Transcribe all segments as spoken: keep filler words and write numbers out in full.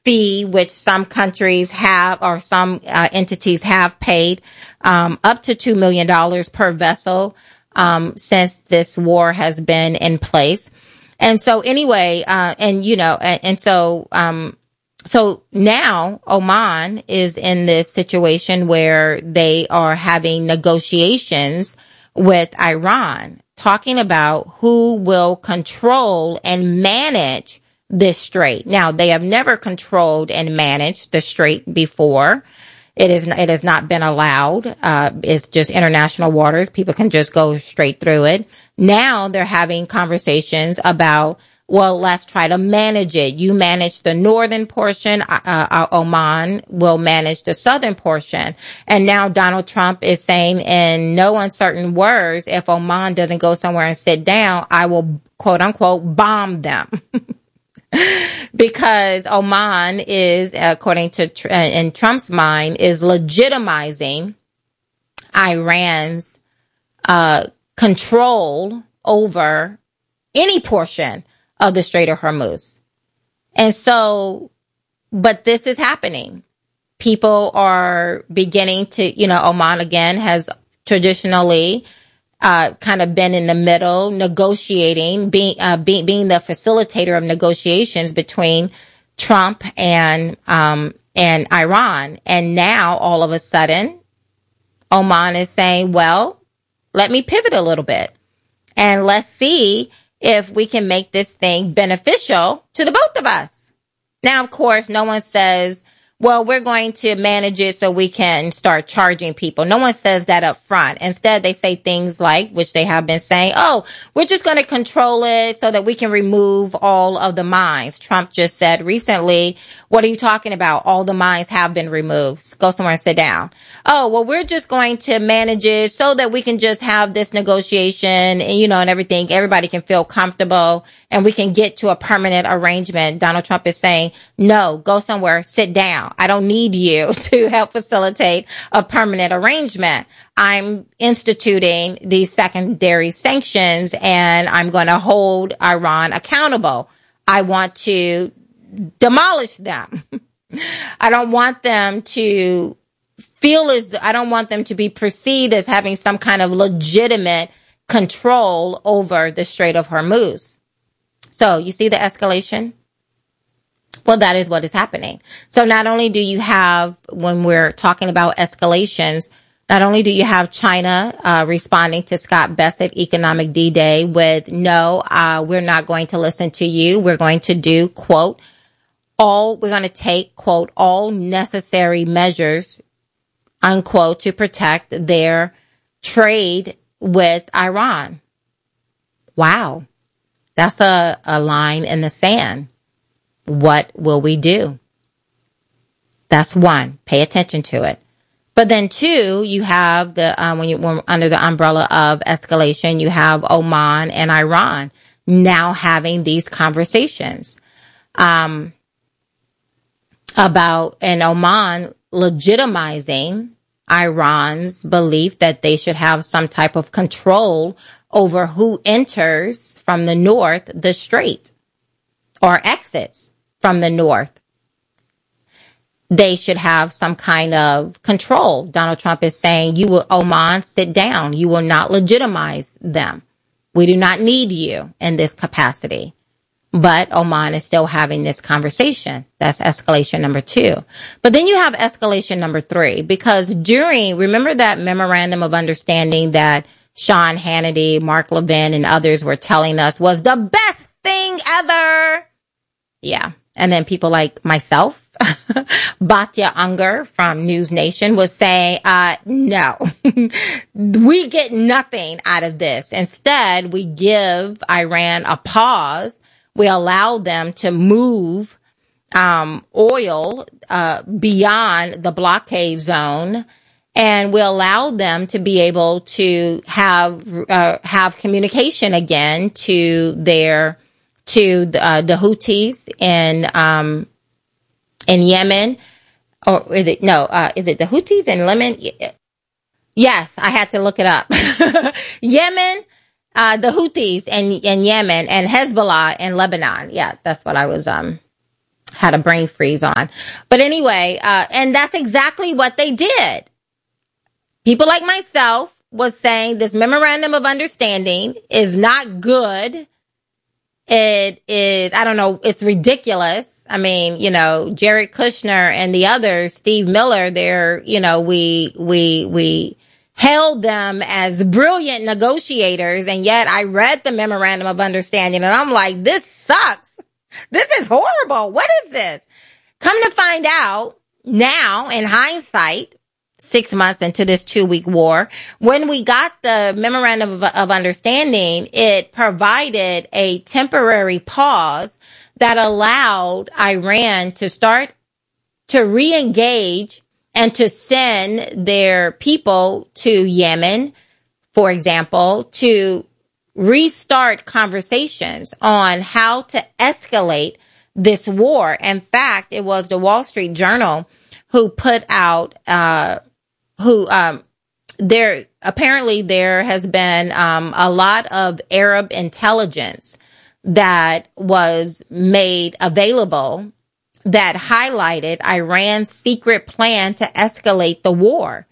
fee, which some countries have or some uh, entities have paid um, up to two million dollars per vessel um, since this war has been in place. And so anyway, uh, and, you know, and, and so um, so now Oman is in this situation where they are having negotiations with Iran, talking about who will control and manage this strait. Now, they have never controlled and managed the strait before. It is, it has not been allowed. Uh, it's just international waters. People can just go straight through it. Now they're having conversations about, well, let's try to manage it. You manage the northern portion. Uh, uh, Oman will manage the southern portion. And now Donald Trump is saying in no uncertain words, if Oman doesn't go somewhere and sit down, I will, quote unquote, bomb them. Because Oman is, according to, uh, in Trump's mind, is legitimizing Iran's uh, control over any portion of the Strait of Hormuz. And so, but this is happening. People are beginning to, you know, Oman again has traditionally Uh, kind of been in the middle, negotiating, being, uh, being, being the facilitator of negotiations between Trump and, um, and Iran. And now all of a sudden, Oman is saying, well, let me pivot a little bit and let's see if we can make this thing beneficial to the both of us. Now, of course, no one says, well, we're going to manage it so we can start charging people. No one says that up front. Instead, they say things like, which they have been saying, oh, we're just going to control it so that we can remove all of the mines. Trump just said recently, what are you talking about? All the mines have been removed. Go somewhere and sit down. Oh, well, we're just going to manage it so that we can just have this negotiation and, you know, and everything. Everybody can feel comfortable and we can get to a permanent arrangement. Donald Trump is saying, no, go somewhere, sit down. I don't need you to help facilitate a permanent arrangement. I'm instituting these secondary sanctions and I'm going to hold Iran accountable. I want to demolish them. I don't want them to feel as, I don't want them to be perceived as having some kind of legitimate control over the Strait of Hormuz. So you see the escalation? Well, that is what is happening. So not only do you have, when we're talking about escalations, not only do you have China uh, responding to Scott Bessent Economic D-Day with, no, uh, we're not going to listen to you. We're going to do, quote, all, we're going to take, quote, all necessary measures, unquote, to protect their trade with Iran. Wow. That's a, a line in the sand. What will we do? That's one. Pay attention to it. But then two, you have the, um, when you were under the umbrella of escalation, you have Oman and Iran now having these conversations, um, about, and Oman legitimizing Iran's belief that they should have some type of control over who enters from the north, the strait, or exits from the north. They should have some kind of control. Donald Trump is saying, you will, Oman, sit down. You will not legitimize them. We do not need you in this capacity. But Oman is still having this conversation. That's escalation number two. But then you have escalation number three, because during, remember that memorandum of understanding that Sean Hannity, Mark Levin, and others were telling us was the best thing ever. Yeah. And then people like myself, Batya Unger from News Nation was saying, uh, no, we get nothing out of this. Instead, we give Iran a pause. We allow them to move, um, oil, uh, beyond the blockade zone. And we allow them to be able to have, uh, have communication again to their, to the, uh, the Houthis in, um, in Yemen, or is it, no, uh, is it the Houthis in Yemen? Yes, I had to look it up. Yemen, uh, the Houthis in, in Yemen, and Hezbollah in Lebanon. Yeah, that's what I was, um, had a brain freeze on. But anyway, uh, and that's exactly what they did. People like myself was saying this memorandum of understanding is not good. It is, I don't know, it's ridiculous. I mean, you know, Jared Kushner and the others, Steve Miller, they're, you know, we, we, we hailed them as brilliant negotiators. And yet I read the memorandum of understanding and I'm like, this sucks. This is horrible. What is this? Come to find out now, in hindsight, six months into this two week war, when we got the memorandum of, of understanding, it provided a temporary pause that allowed Iran to start to re-engage and to send their people to Yemen, for example, to restart conversations on how to escalate this war. In fact, it was the Wall Street Journal who put out, uh, who, um, there, apparently there has been, um, a lot of Arab intelligence that was made available that highlighted Iran's secret plan to escalate the war.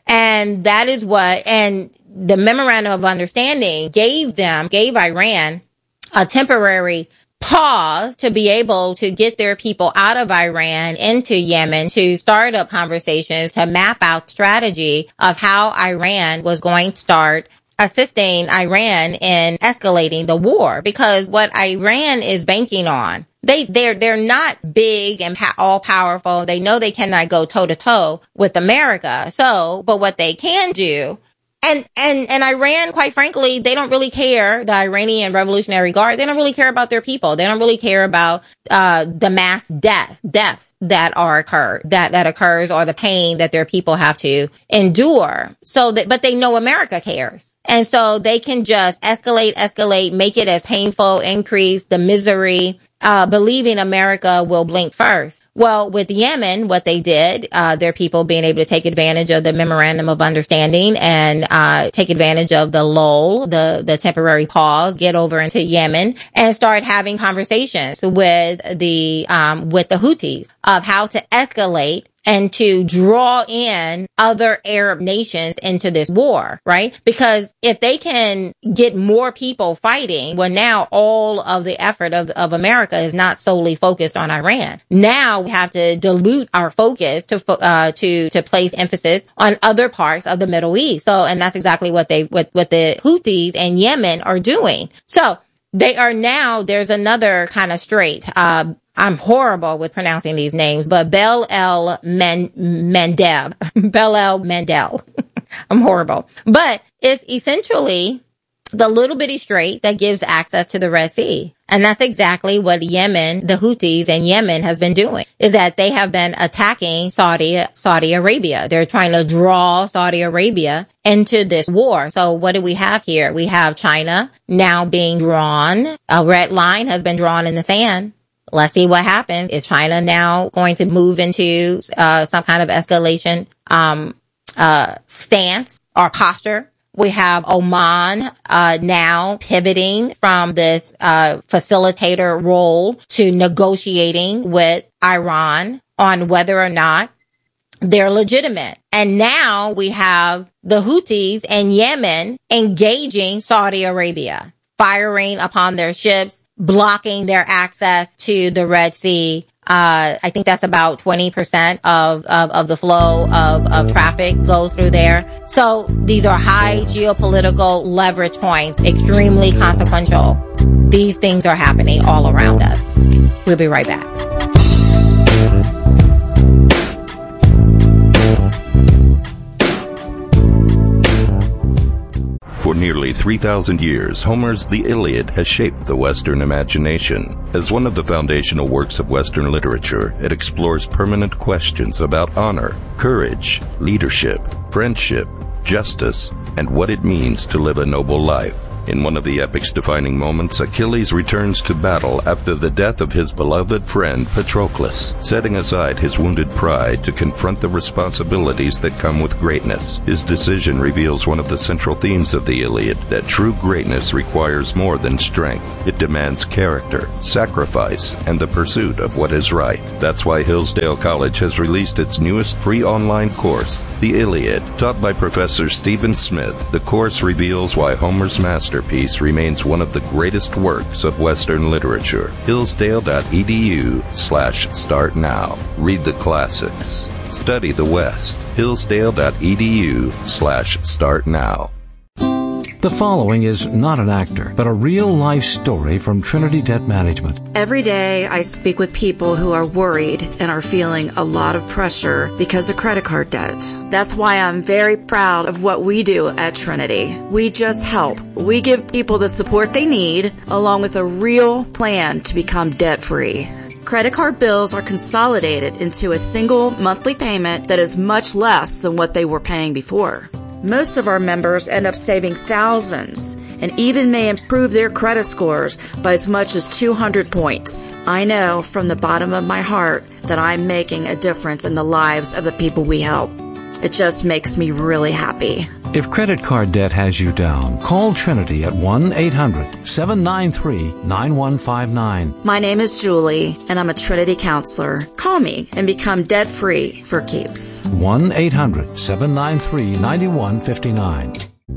And that is what, and the memorandum of understanding gave them, gave Iran a temporary pause to be able to get their people out of Iran into Yemen, to start up conversations, to map out strategy of how Iran was going to start assisting Iran in escalating the war. Because what Iran is banking on, they, they're, they're not big and pa- all powerful. They know they cannot go toe to toe with America. So, but what they can do, And, and, and Iran, quite frankly, they don't really care. The Iranian Revolutionary Guard, they don't really care about their people. They don't really care about, uh, the mass death, death that are occur, that, that occurs, or the pain that their people have to endure. So that, but they know America cares. And so they can just escalate, escalate, make it as painful, increase the misery, uh, believing America will blink first. Well, with Yemen, what they did, uh, their people being able to take advantage of the memorandum of understanding and, uh, take advantage of the lull, the, the temporary pause, get over into Yemen and start having conversations with the, um, with the Houthis of how to escalate and to draw in other Arab nations into this war, right? Because if they can get more people fighting, well, now all of the effort of, of America is not solely focused on Iran. Now we have to dilute our focus to, uh, to, to place emphasis on other parts of the Middle East. So, and that's exactly what they, what, what the Houthis and Yemen are doing. So they are now, there's another kind of strait, uh, I'm horrible with pronouncing these names, but Bab el-Mandeb, Bab el-Mandeb. I'm horrible, but it's essentially the little bitty strait that gives access to the Red Sea. And that's exactly what Yemen, the Houthis in Yemen has been doing, is that they have been attacking Saudi, Saudi Arabia. They're trying to draw Saudi Arabia into this war. So what do we have here? We have China now being drawn. A red line has been drawn in the sand. Let's see what happens. Is China now going to move into uh some kind of escalation um uh stance or posture? We have Oman uh now pivoting from this uh facilitator role to negotiating with Iran on whether or not they're legitimate. And now we have the Houthis in Yemen engaging Saudi Arabia, firing upon their ships, blocking their access to the Red Sea. Uh, I think that's about twenty percent of, of, of the flow of, of traffic goes through there. So these are high geopolitical leverage points, extremely consequential. These things are happening all around us. We'll be right back. For nearly three thousand years, Homer's The Iliad has shaped the Western imagination. As one of the foundational works of Western literature, it explores permanent questions about honor, courage, leadership, friendship, justice, and what it means to live a noble life. In one of the epic's defining moments, Achilles returns to battle after the death of his beloved friend Patroclus, setting aside his wounded pride to confront the responsibilities that come with greatness. His decision reveals one of the central themes of the Iliad, that true greatness requires more than strength. It demands character, sacrifice, and the pursuit of what is right. That's why Hillsdale College has released its newest free online course, The Iliad. Taught by Professor Stephen Smith, the course reveals why Homer's masterpiece remains one of the greatest works of Western literature. Hillsdale.edu slash start now. Read the classics. Study the West. Hillsdale.edu slash start now. The following is not an actor, but a real-life story from Trinity Debt Management. Every day I speak with people who are worried and are feeling a lot of pressure because of credit card debt. That's why I'm very proud of what we do at Trinity. We just help. We give people the support they need, along with a real plan to become debt-free. Credit card bills are consolidated into a single monthly payment that is much less than what they were paying before. Most of our members end up saving thousands and even may improve their credit scores by as much as two hundred points. I know from the bottom of my heart that I'm making a difference in the lives of the people we help. It just makes me really happy. If credit card debt has you down, call Trinity at one eight hundred seven nine three nine one five nine. My name is Julie, and I'm a Trinity counselor. Call me and become debt-free for keeps. one eight hundred seven nine three nine one five nine.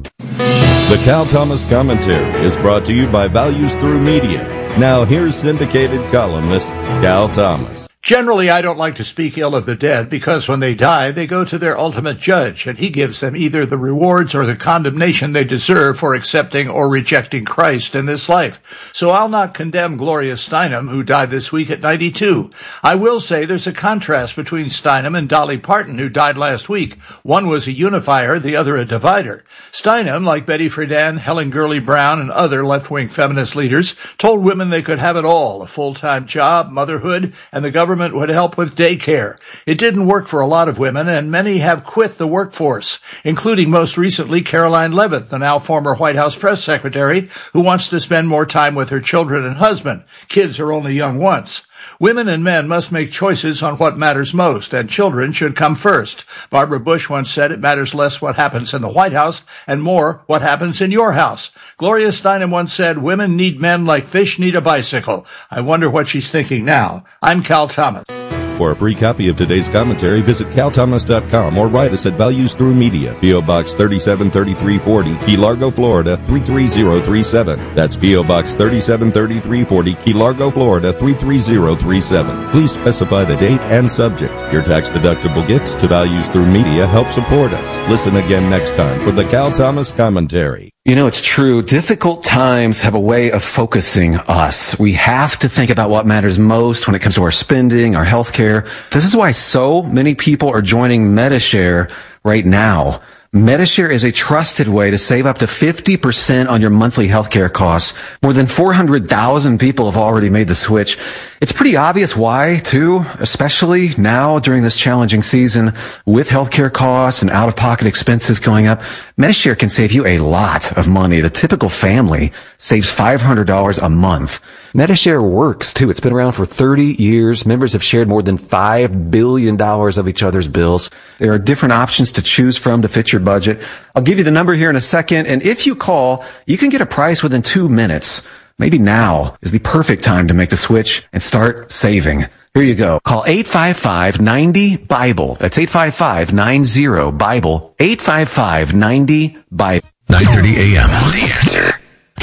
The Cal Thomas Commentary is brought to you by Values Through Media. Now here's syndicated columnist Cal Thomas. Generally, I don't like to speak ill of the dead because when they die, they go to their ultimate judge, and he gives them either the rewards or the condemnation they deserve for accepting or rejecting Christ in this life. So I'll not condemn Gloria Steinem, who died this week at ninety-two. I will say there's a contrast between Steinem and Dolly Parton, who died last week. One was a unifier, the other a divider. Steinem, like Betty Friedan, Helen Gurley Brown, and other left-wing feminist leaders, told women they could have it all, a full-time job, motherhood, and the government would help with daycare. It didn't work for a lot of women, and many have quit the workforce, including most recently Caroline Leavitt, the now former White House press secretary, who wants to spend more time with her children and husband. Kids are only young once. Women and men must make choices on what matters most, and children should come first. Barbara Bush once said it matters less what happens in the White House and more what happens in your house. Gloria Steinem once said, women need men like fish need a bicycle. I wonder what she's thinking now. I'm Cal Thomas. For a free copy of today's commentary, visit cal thomas dot com or write us at Values Through Media, P O Box thirty-seven thirty-three forty, Key Largo, Florida three three zero three seven. That's P O Box thirty-seven thirty-three forty, Key Largo, Florida three three zero three seven. Please specify the date and subject. Your tax-deductible gifts to Values Through Media help support us. Listen again next time for the Cal Thomas Commentary. You know, it's true. Difficult times have a way of focusing us. We have to think about what matters most when it comes to our spending, our health care. This is why so many people are joining Medi-Share right now. Medi-Share is a trusted way to save up to fifty percent on your monthly healthcare costs. More than four hundred thousand people have already made the switch. It's pretty obvious why, too, especially now during this challenging season with healthcare costs and out-of-pocket expenses going up. Medi-Share can save you a lot of money. The typical family saves five hundred dollars a month. Medi-Share works, too. It's been around for thirty years. Members have shared more than five billion dollars of each other's bills. There are different options to choose from to fit your budget. I'll give you the number here in a second, and if you call, you can get a price within two minutes. Maybe now is the perfect time to make the switch and start saving. Here you go. Call eight five five, nine zero, BIBLE. That's eight five five, nine zero, BIBLE. eight five five, nine zero, BIBLE. nine thirty a.m. The Answer.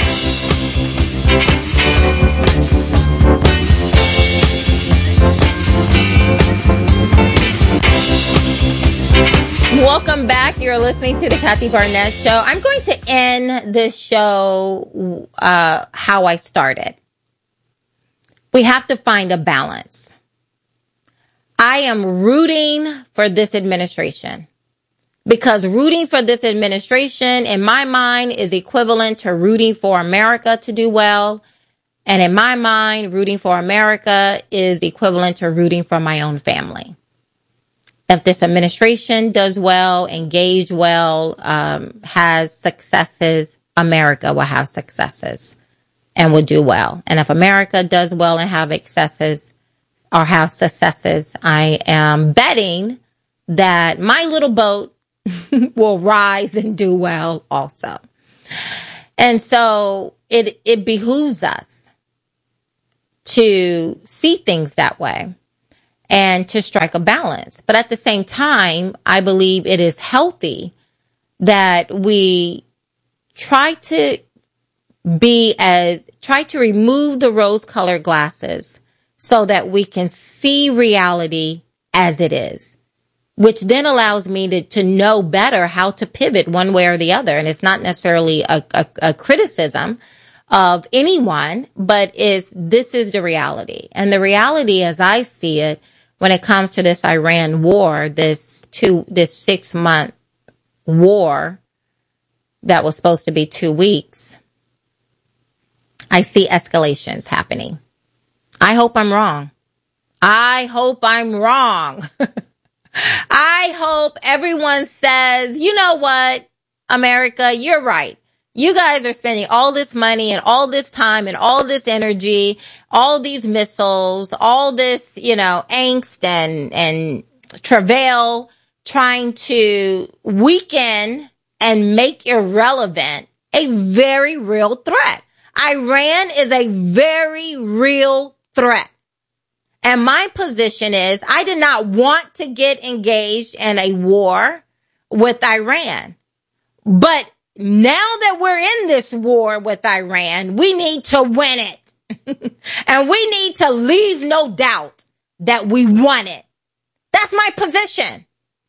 Welcome back. You're listening to the Kathy Barnett Show. I'm going to end this show uh, how I started. We have to find a balance. I am rooting for this administration because rooting for this administration, in my mind, is equivalent to rooting for America to do well. And in my mind, rooting for America is equivalent to rooting for my own family. If this administration does well, engage well, um, has successes, America will have successes and will do well. And if America does well and have successes or have successes, I am betting that my little boat will rise and do well also. And so it, it behooves us to see things that way and to strike a balance. But at the same time, I believe it is healthy that we try to be as, try to remove the rose-colored glasses so that we can see reality as it is, which then allows me to, to know better how to pivot one way or the other. And it's not necessarily a, a, a criticism of anyone, but is this is the reality. And the reality as I see it, when it comes to this Iran war, this two, this six month war that was supposed to be two weeks, I see escalations happening. I hope I'm wrong. I hope I'm wrong. I hope everyone says, you know what, America, you're right. You guys are spending all this money and all this time and all this energy, all these missiles, all this, you know, angst and, and travail trying to weaken and make irrelevant a very real threat. Iran is a very real threat. And my position is I did not want to get engaged in a war with Iran. But now that we're in this war with Iran, we need to win it. And we need to leave no doubt that we won it. That's my position.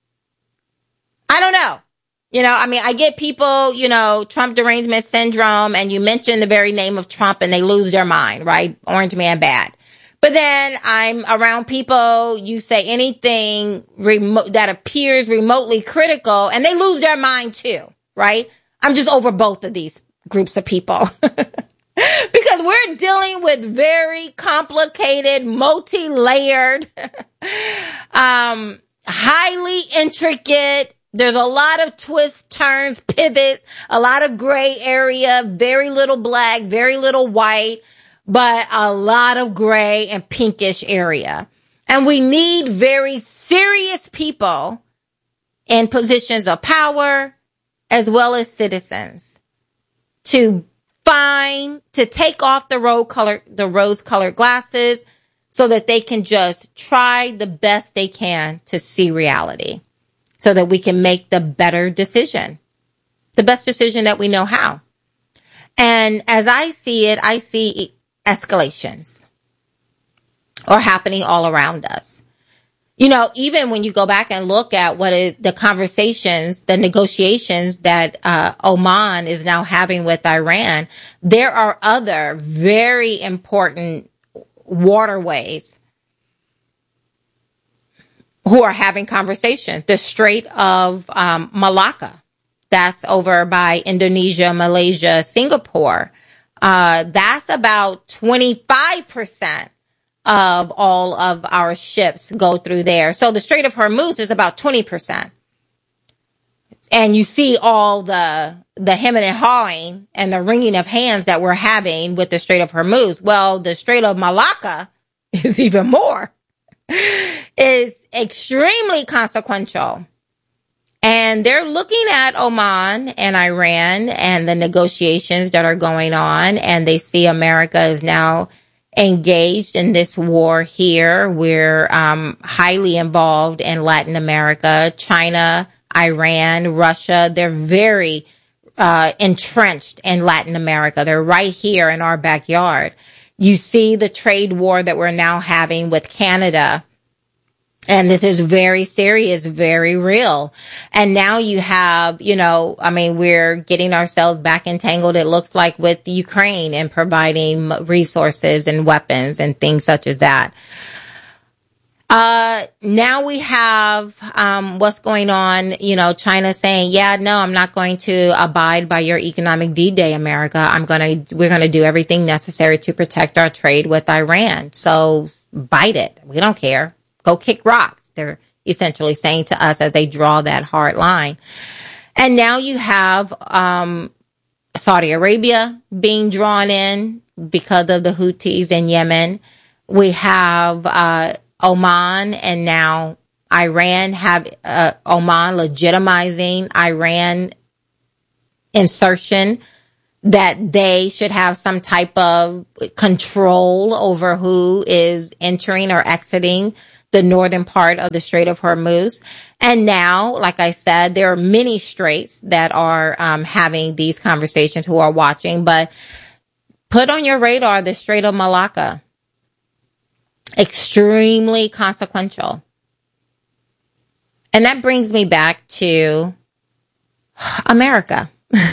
I don't know. You know, I mean, I get people, you know, Trump derangement syndrome, and you mention the very name of Trump and they lose their mind, right? Orange man bad. But then I'm around people, you say anything remote that appears remotely critical and they lose their mind too, right? I'm just over both of these groups of people because we're dealing with very complicated, multi-layered, um, highly intricate. There's a lot of twists, turns, pivots, a lot of gray area, very little black, very little white, but a lot of gray and pinkish area. And we need very serious people in positions of power as well as citizens to find, to take off the rose color, the rose colored glasses so that they can just try the best they can to see reality so that we can make the better decision, the best decision that we know how. And as I see it, I see escalations are happening all around us. You know, even when you go back and look at what is the conversations, the negotiations that uh, Oman is now having with Iran, there are other very important waterways who are having conversations. The Strait of um, Malacca, that's over by Indonesia, Malaysia, Singapore. Uh, that's about twenty-five percent of all of our ships go through there. So the Strait of Hormuz is about twenty percent. And you see all the, the hemming and hawing and the wringing of hands that we're having with the Strait of Hormuz. Well, the Strait of Malacca is even more, is extremely consequential. And they're looking at Oman and Iran and the negotiations that are going on. And they see America is now engaged in this war here. We're um, highly involved in Latin America, China, Iran, Russia. They're very uh, entrenched in Latin America. They're right here in our backyard. You see the trade war that we're now having with Canada. And this is very serious, very real. And now you have, you know, I mean, we're getting ourselves back entangled, it looks like, with Ukraine and providing resources and weapons and things such as that. Uh, now we have, um, what's going on, you know, China saying, yeah, no, I'm not going to abide by your economic D-Day, America. I'm going to, we're going to do everything necessary to protect our trade with Iran. So bite it. We don't care. Go kick rocks. They're essentially saying to us as they draw that hard line. And now you have, um, Saudi Arabia being drawn in because of the Houthis in Yemen. We have uh, Oman and now Iran have uh, Oman legitimizing Iran insertion that they should have some type of control over who is entering or exiting the northern part of the Strait of Hormuz. And now, like I said, there are many straits that are um, having these conversations who are watching, but put on your radar the Strait of Malacca. Extremely consequential. And that brings me back to America.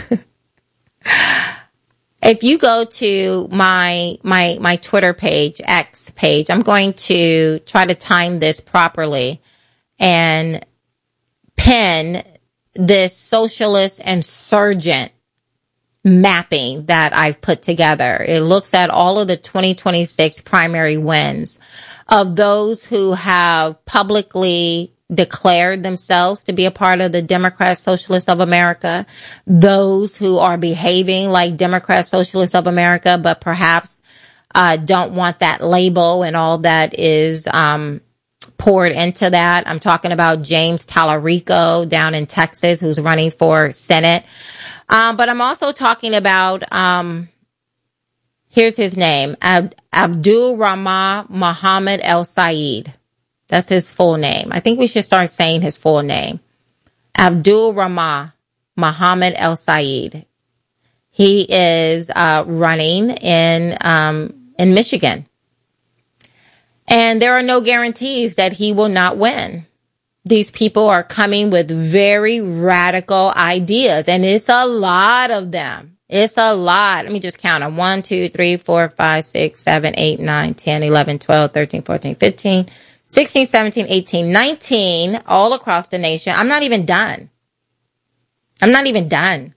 If you go to my my my Twitter page, X page, I'm going to try to time this properly and pin this socialist insurgent mapping that I've put together. It looks at all of the twenty twenty-six primary wins of those who have publicly declared themselves to be a part of the Democrat Socialists of America, those who are behaving like Democrat Socialists of America, but perhaps uh, don't want that label and all that is um, poured into that. I'm talking about James Tallarico down in Texas, who's running for Senate. Um, but I'm also talking about, um, here's his name, Ab- Abdul Rahman Muhammad El Sayed. That's his full name. I think we should start saying his full name. Abdul Rahman Muhammad El Sayed. He is uh, running in um, in Michigan. And there are no guarantees that he will not win. These people are coming with very radical ideas, and it's a lot of them. It's a lot. Let me just count them. one, two, three, four, five, six, seven, eight, nine, ten, eleven, twelve, thirteen, fourteen, fifteen, sixteen, seventeen, eighteen, nineteen, all across the nation. I'm not even done. I'm not even done.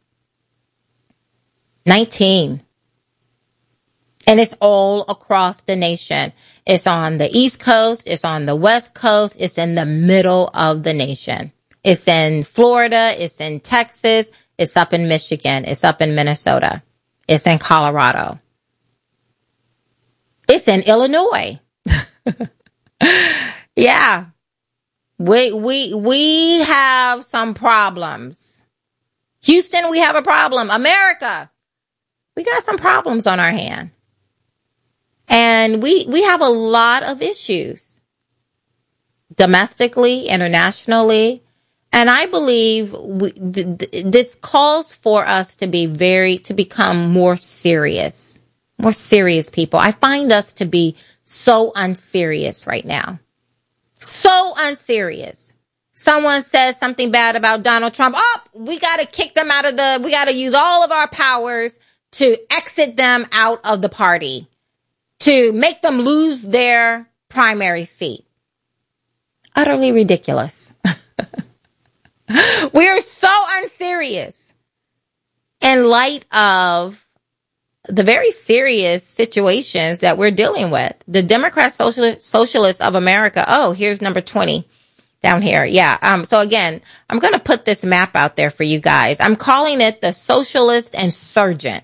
nineteen. And it's all across the nation. It's on the East Coast. It's on the West Coast. It's in the middle of the nation. It's in Florida. It's in Texas. It's up in Michigan. It's up in Minnesota. It's in Colorado. It's in Illinois. Yeah. We, we, we have some problems. Houston, we have a problem. America, we got some problems on our hand. And we, we have a lot of issues domestically, internationally. And I believe we, th- th- this calls for us to be very, to become more serious, more serious people. I find us to be so unserious right now. So unserious. Someone says something bad about Donald Trump. Oh, we got to kick them out of the, we got to use all of our powers to exit them out of the party, to make them lose their primary seat. Utterly ridiculous. We are so unserious in light of the very serious situations that we're dealing with. The Democrat Socialist, Socialists of America. Oh, here's number twenty down here. Yeah. Um, so again, I'm going to put this map out there for you guys. I'm calling it the Socialist Insurgent.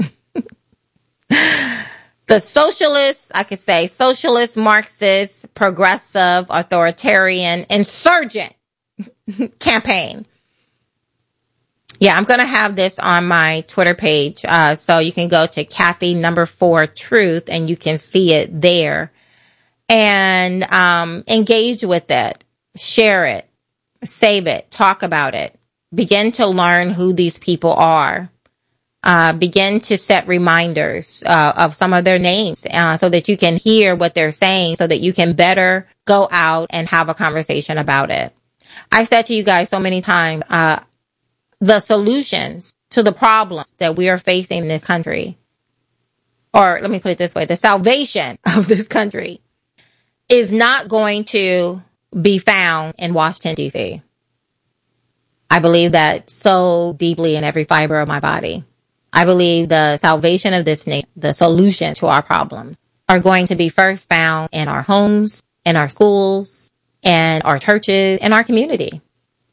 The socialist, I could say socialist, Marxist, progressive, authoritarian, insurgent campaign. Yeah, I'm going to have this on my Twitter page. Uh, so you can go to Kathy number four truth and you can see it there and, um, engage with it, share it, save it, talk about it, begin to learn who these people are. Uh, begin to set reminders uh, of some of their names uh, so that you can hear what they're saying so that you can better go out and have a conversation about it. I've said to you guys so many times, uh, the solutions to the problems that we are facing in this country, or let me put it this way, the salvation of this country is not going to be found in Washington, D C. I believe that so deeply in every fiber of my body. I believe the salvation of this nation, the solution to our problems, are going to be first found in our homes, in our schools, and our churches, in our community.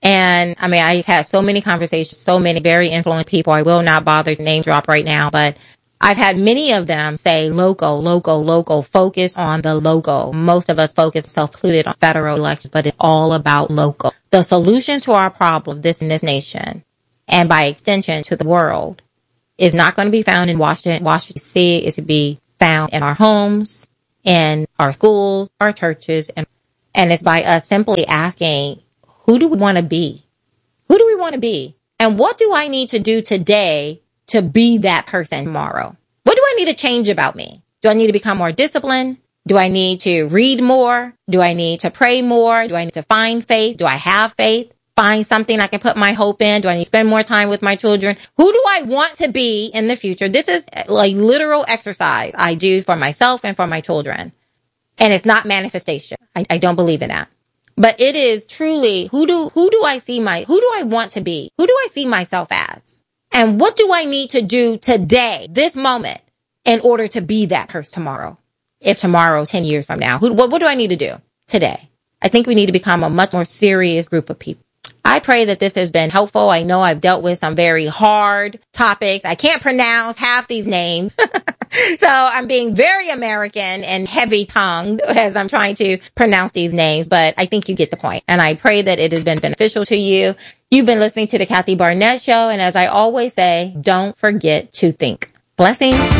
And I mean, I had so many conversations, so many very influential people. I will not bother to name drop right now, but I've had many of them say local, local, local, focus on the local. Most of us focus, self-included, on federal elections, but it's all about local. The solutions to our problem, this in this nation, and by extension to the world, is not going to be found in Washington, Washington, D C. It's to be found in our homes, in our schools, our churches, and, and it's by us simply asking, who do we want to be? Who do we want to be? And what do I need to do today to be that person tomorrow? What do I need to change about me? Do I need to become more disciplined? Do I need to read more? Do I need to pray more? Do I need to find faith? Do I have faith? Find something I can put my hope in? Do I need to spend more time with my children? Who do I want to be in the future? This is like literal exercise I do for myself and for my children. And it's not manifestation. I, I don't believe in that. But it is truly, who do, who do I see my, who do I want to be? Who do I see myself as? And what do I need to do today, this moment, in order to be that person tomorrow? If tomorrow, ten years from now, who, what, what do I need to do today? I think we need to become a much more serious group of people. I pray that this has been helpful. I know I've dealt with some very hard topics. I can't pronounce half these names. So I'm being very American and heavy tongued as I'm trying to pronounce these names, but I think you get the point. And I pray that it has been beneficial to you. You've been listening to the Kathy Barnett Show. And as I always say, don't forget to think. Blessings.